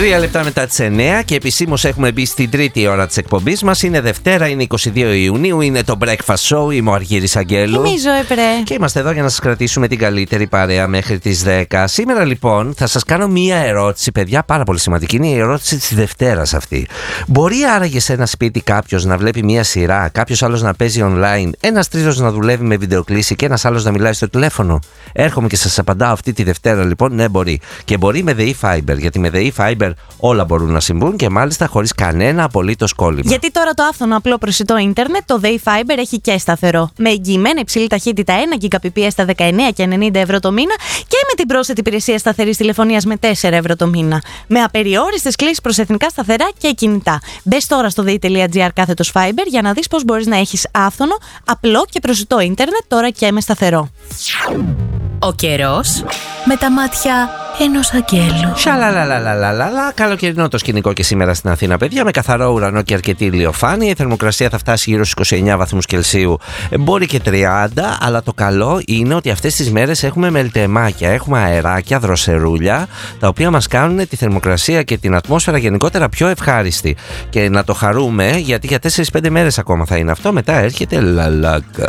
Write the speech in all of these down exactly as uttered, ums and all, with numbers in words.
Τρία λεπτά μετά τις εννέα και επισήμως έχουμε μπει στην τρίτη ώρα της εκπομπής μας. Είναι Δευτέρα, είναι είκοσι δύο Ιουνίου, είναι το Breakfast Show. Είμαι ο Αργύρης Αγγέλου. Είμαι η Ζωέ. Και είμαστε εδώ για να σας κρατήσουμε την καλύτερη παρέα μέχρι τις δέκα. Σήμερα λοιπόν θα σας κάνω μία ερώτηση, παιδιά, πάρα πολύ σημαντική. Είναι η ερώτηση της Δευτέρας αυτή. Μπορεί άραγε σε ένα σπίτι κάποιος να βλέπει μία σειρά, κάποιος άλλος να παίζει online, ένας τρίτος να δουλεύει με βιντεοκλήση και ένας άλλος να μιλάει στο τηλέφωνο? Έρχομαι και σας απαντάω αυτή τη Δευτέρα λοιπόν. Ναι, μπορεί. Και μπορεί με ΔΕΗ Fiber, γιατί με ΔΕΗ Fiber όλα μπορούν να συμβούν και μάλιστα χωρίς κανένα απολύτως κόλλημα. Γιατί τώρα το άφθονο απλό προσιτό ίντερνετ, το ΔΕΗ Fiber έχει και σταθερό. Με εγγυημένα υψηλή ταχύτητα ένα Gbps στα δεκαεννέα και ενενήντα ευρώ το μήνα και με την πρόσθετη υπηρεσία σταθερής τηλεφωνίας με τέσσερα ευρώ το μήνα. Με απεριόριστες κλήσεις προς εθνικά σταθερά και κινητά. Μπες τώρα στο dei.gr κάθετος Fiber για να δεις πώς μπορείς να έχεις άφθονο, απλό και προσιτό ίντερνετ τώρα και με σταθερό. Ο καιρός με τα μάτια ενός αγγέλου. Σαλαλαλαλαλαλα. Καλοκαιρινό το σκηνικό και σήμερα στην Αθήνα, παιδιά, με καθαρό ουρανό και αρκετή ηλιοφάνεια. Η θερμοκρασία θα φτάσει γύρω στους είκοσι εννέα βαθμούς Κελσίου, μπορεί και τριάντα, αλλά το καλό είναι ότι αυτές τις μέρες έχουμε μελτεμάκια, έχουμε αεράκια, δροσερούλια, τα οποία μας κάνουν τη θερμοκρασία και την ατμόσφαιρα γενικότερα πιο ευχάριστη. Και να το χαρούμε, γιατί για τέσσερις πέντε μέρες ακόμα θα είναι αυτό. Μετά έρχεται λαλάκα.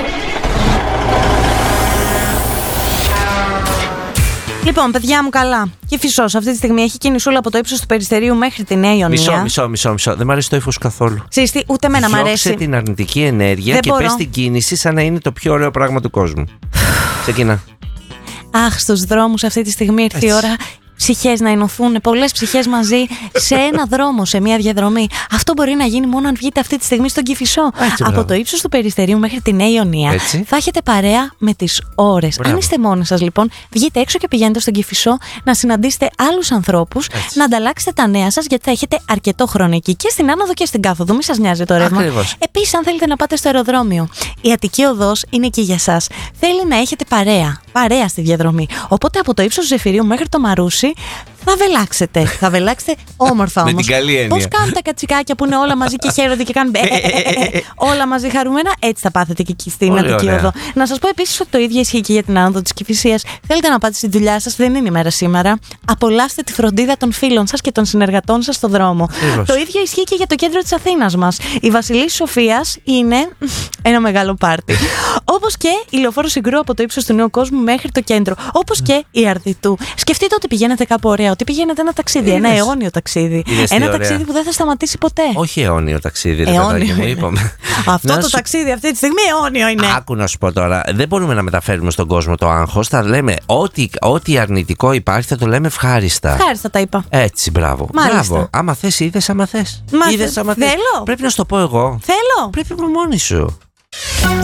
Λοιπόν, παιδιά μου, καλά. Κηφισός αυτή τη στιγμή έχει κινησούλα από το ύψος του Περιστερίου μέχρι τη Νέα Ιωνία. Μισό, μισό, μισό, μισό. Δεν μ' αρέσει το ύφος καθόλου. Σύστη, ούτε εμένα μ' αρέσει. Διώξε την αρνητική ενέργεια. Δεν και μπορώ. Πες την κίνηση σαν να είναι το πιο ωραίο πράγμα του κόσμου. Ξεκινά. Αχ, στους δρόμους αυτή τη στιγμή ήρθε η ώρα. Ψυχές να ενωθούν, πολλές ψυχές μαζί σε ένα δρόμο, σε μια διαδρομή. Αυτό μπορεί να γίνει μόνο αν βγείτε αυτή τη στιγμή στον Κηφισό. Έτσι, από το ύψος του Περιστερίου μέχρι τη Νέα Ιωνία. Έτσι. Θα έχετε παρέα με τις ώρες. Μπράβο. Αν είστε μόνοι σας, λοιπόν, βγείτε έξω και πηγαίνετε στον Κηφισό να συναντήσετε άλλους ανθρώπους, να ανταλλάξετε τα νέα σας, γιατί θα έχετε αρκετό χρόνο εκεί και στην άνοδο και στην κάθοδο. Μην σας νοιάζει το ρεύμα. Επίσης, αν θέλετε να πάτε στο αεροδρόμιο, η Αττική Οδός είναι εκεί για σας. Θέλει να έχετε παρέα, παρέα στη διαδρομή. Οπότε από το ύψος του Ζεφυρίου μέχρι το Μαρούσι θα βελάξετε. Θα βελάξετε όμορφα όμως. Με την καλή έννοια. Πώς κάνουν τα κατσικάκια που είναι όλα μαζί και χαίρονται και κάνουν όλα μαζί χαρούμενα, έτσι θα πάθετε και εκεί στην Αττική Οδό. Να σας πω επίσης ότι το ίδιο ισχύει και για την άνοδο της Κηφισίας. Θέλετε να πάτε στη δουλειά σας, δεν είναι η μέρα σήμερα. Απολαύστε τη φροντίδα των φίλων σας και των συνεργατών σας στο δρόμο. Ακριβώς. Το ίδιο ισχύει και για το κέντρο της Αθήνας μας. Η Βασιλής Σοφίας είναι ένα μεγάλο πάρτι. Όπως και η Λεωφόρο Συγκρού από το ύψος του Νέου Κόσμου μέχρι το κέντρο. Όπως και η Αρδιτού. Σκεφτείτε ότι πηγαίνετε κάπου ωραία, ότι πηγαίνετε ένα ταξίδι, Είδες. ένα αιώνιο ταξίδι. Είδες Ένα ωραία. ταξίδι που δεν θα σταματήσει ποτέ. Όχι αιώνιο ταξίδι, ρε παιδάκι μου, είπαμε. Αυτό Να το σου- ταξίδι αυτή τη στιγμή αιώνιο είναι. Άκου να σου πω τώρα, δεν μπορούμε να μεταφέρουμε στον κόσμο το άγχος. Θα λέμε ό,τι, ό,τι αρνητικό υπάρχει, θα το λέμε ευχάριστα. Ευχάριστα τα είπα. Έτσι, μπράβο. Μάλιστα. Μπράβο. Άμα θες, είδες, άμα θες. Μα Είδες, θε- άμα θες. θέλω. Πρέπει να σου το πω εγώ. Θέλω. Πρέπει από μόνη σου.